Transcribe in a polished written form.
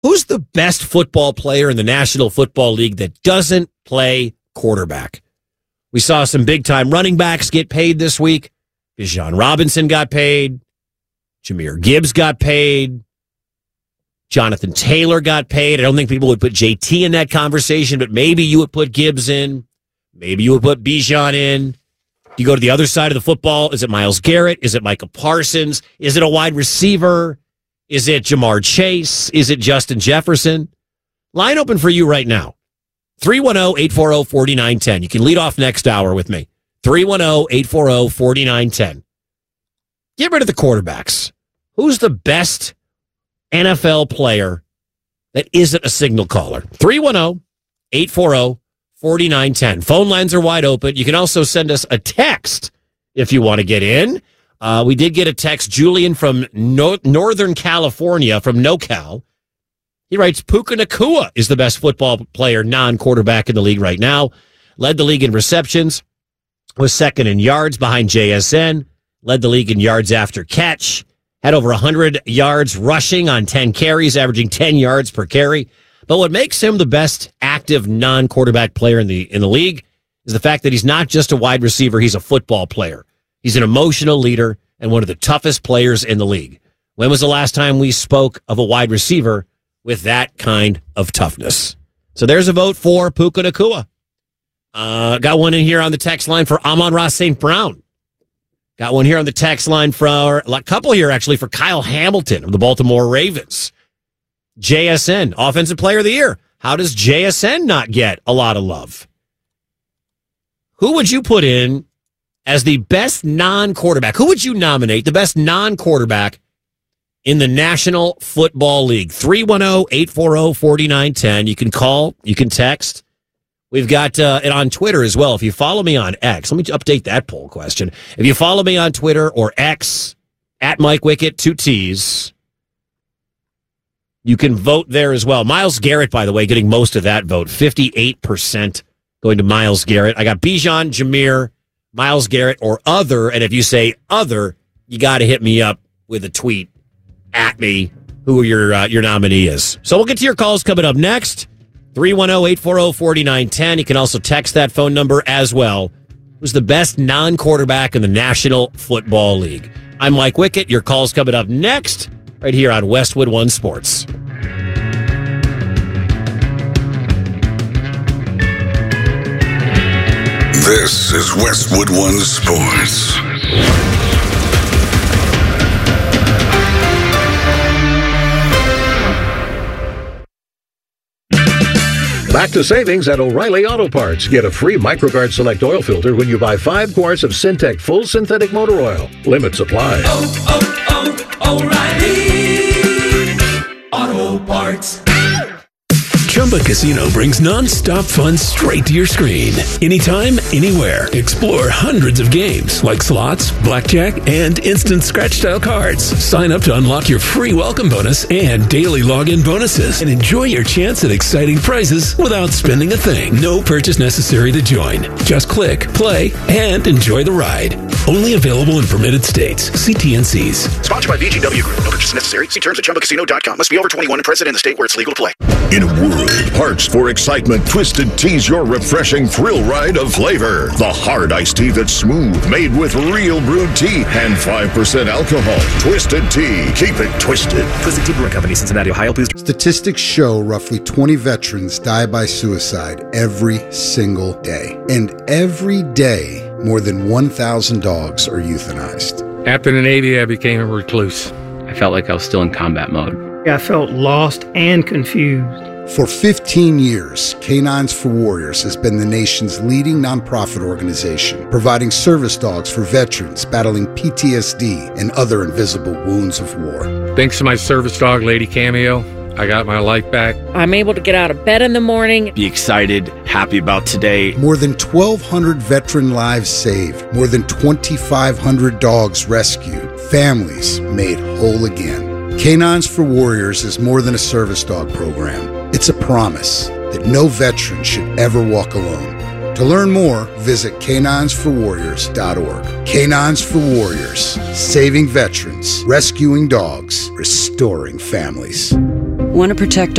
Who's the best football player in the National Football League that doesn't play quarterback? We saw some big-time running backs get paid this week. Bijan Robinson got paid. Jahmyr Gibbs got paid. Jonathan Taylor got paid. I don't think people would put JT in that conversation, but maybe you would put Gibbs in. Maybe you would put Bijan in. You go to the other side of the football. Is it Myles Garrett? Is it Micah Parsons? Is it a wide receiver? Is it Jamar Chase? Is it Justin Jefferson? Line open for you right now. 310-840-4910. You can lead off next hour with me. 310-840-4910. Get rid of the quarterbacks. Who's the best NFL player that isn't a signal caller? 310-840-4910. Phone lines are wide open. You can also send us a text if you want to get in. We did get a text. Julian from Northern California, from NoCal. He writes, Puka Nacua is the best football player, non-quarterback in the league right now. Led the league in receptions, was second in yards behind JSN, led the league in yards after catch, had over 100 yards rushing on 10 carries, averaging 10 yards per carry. But what makes him the best active non-quarterback player in the league is the fact that he's not just a wide receiver, he's a football player. He's an emotional leader and one of the toughest players in the league. When was the last time we spoke of a wide receiver with that kind of toughness? So there's a vote for Puka Nacua. Got one in here on the text line for Amon-Ra St. Brown. Got one here on the text line for a couple here, actually, for Kyle Hamilton of the Baltimore Ravens. JSN, Offensive Player of the Year. How does JSN not get a lot of love? Who would you put in as the best non-quarterback? Who would you nominate the best non-quarterback in the National Football League? 310-840-4910. You can call, you can text. We've got it on Twitter as well. If you follow me on X, let me update that poll question. If you follow me on Twitter or X, at Mike Wickett, 2 T's, you can vote there as well. Myles Garrett, by the way, getting most of that vote. 58% going to Myles Garrett. I got Bijan, Jahmyr, Myles Garrett, or other. And if you say other, you got to hit me up with a tweet at me who your nominee is. So we'll get to your calls coming up next. 310-840-4910. You can also text that phone number as well. Who's the best non-quarterback in the National Football League? I'm Mike Wickett. Your call's coming up next right here on Westwood One Sports. This is Westwood One Sports. Back to savings at O'Reilly Auto Parts. Get a free MicroGuard Select oil filter when you buy 5 quarts of Syntec Full Synthetic Motor Oil. Limit supply. O'Reilly Auto Parts. Chumba Casino brings non-stop fun straight to your screen. Anytime, anywhere. Explore hundreds of games like slots, blackjack, and instant scratch-style cards. Sign up to unlock your free welcome bonus and daily login bonuses. And enjoy your chance at exciting prizes without spending a thing. No purchase necessary to join. Just click, play, and enjoy the ride. Only available in permitted states. See T&Cs. Sponsored by VGW Group. No purchase necessary. See terms at ChumbaCasino.com. Must be over 21 and present in the state where it's legal to play. In a world parched for excitement, Twisted Tea's your refreshing thrill ride of flavor. The hard iced tea that's smooth, made with real brewed tea and 5% alcohol. Twisted Tea. Keep it twisted. Twisted Tea Brewing Company, Cincinnati, Ohio. Please. Statistics show roughly 20 veterans die by suicide every single day. And every day, more than 1,000 dogs are euthanized. After the Navy, I became a recluse. I felt like I was still in combat mode. I felt lost and confused. For 15 years, Canines for Warriors has been the nation's leading nonprofit organization, providing service dogs for veterans battling PTSD and other invisible wounds of war. Thanks to my service dog, Lady Cameo, I got my life back. I'm able to get out of bed in the morning. Be excited, happy about today. More than 1,200 veteran lives saved. More than 2,500 dogs rescued. Families made whole again. Canines for Warriors is more than a service dog program. It's a promise that no veteran should ever walk alone. To learn more, visit caninesforwarriors.org. Canines for Warriors, saving veterans, rescuing dogs, restoring families. Want to protect